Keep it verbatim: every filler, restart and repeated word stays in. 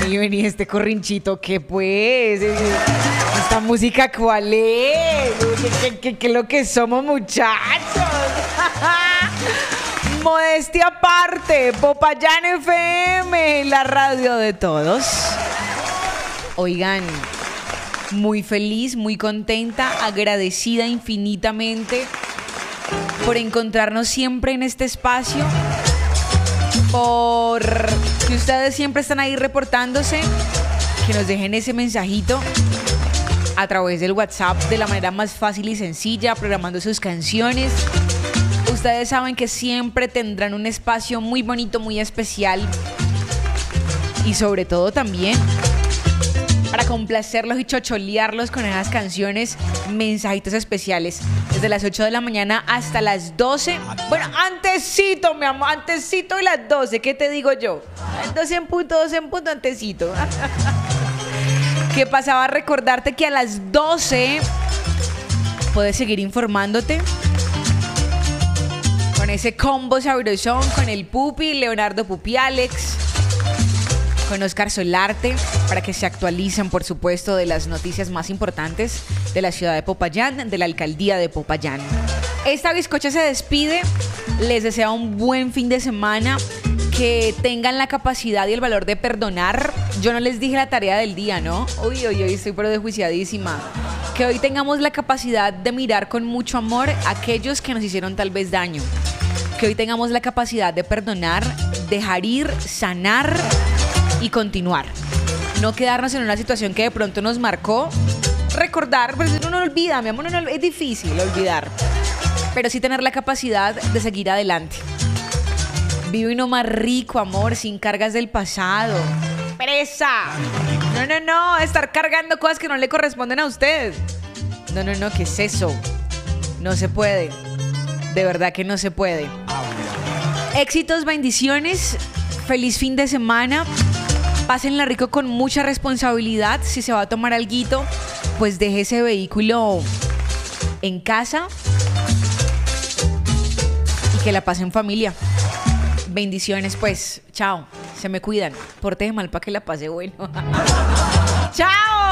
vení, vení, este corrinchito, ¿qué pues? ¿Esta música cuál es? ¿Qué, qué, qué es lo que somos, muchachos? Modestia aparte, Popayán F M, la radio de todos. Oigan, muy feliz, muy contenta, agradecida infinitamente por encontrarnos siempre en este espacio, por que ustedes siempre están ahí reportándose, que nos dejen ese mensajito a través del WhatsApp de la manera más fácil y sencilla, programando sus canciones. Ustedes saben que siempre tendrán un espacio muy bonito, muy especial y sobre todo también para complacerlos y chocholearlos con esas canciones, mensajitos especiales desde las ocho de la mañana hasta las doce. Bueno, antesito, mi amor, antesito de las doce, ¿qué te digo yo? doce en punto, doce en punto, antesito. ¿Qué pasaba? Recordarte que a las doce puedes seguir informándote con ese combo sabrosón, con el Pupi, Leonardo Pupi Alex, con Oscar Solarte, para que se actualicen, por supuesto, de las noticias más importantes de la ciudad de Popayán, de la alcaldía de Popayán. Esta bizcocha se despide, les desea un buen fin de semana, que tengan la capacidad y el valor de perdonar. Yo no les dije la tarea del día, ¿no? Uy, uy, uy, estoy pero desjuiciadísima. Que hoy tengamos la capacidad de mirar con mucho amor a aquellos que nos hicieron tal vez daño. Que hoy tengamos la capacidad de perdonar, dejar ir, sanar y continuar. No quedarnos en una situación que de pronto nos marcó. Recordar, pero uno no olvida, mi amor, no, no, es difícil olvidar. Pero sí tener la capacidad de seguir adelante. Vive uno más rico, amor, sin cargas del pasado. ¡Presa! No, no, no, estar cargando cosas que no le corresponden a usted. No, no, no, ¿qué es eso? No se puede. De verdad que no se puede. Éxitos, bendiciones. Feliz fin de semana. Pásenla rico con mucha responsabilidad. Si se va a tomar alguito, pues deje ese vehículo en casa y que la pasen en familia. Bendiciones, pues. Chao. Se me cuidan. Porte mal para que la pase bueno. ¡Chao!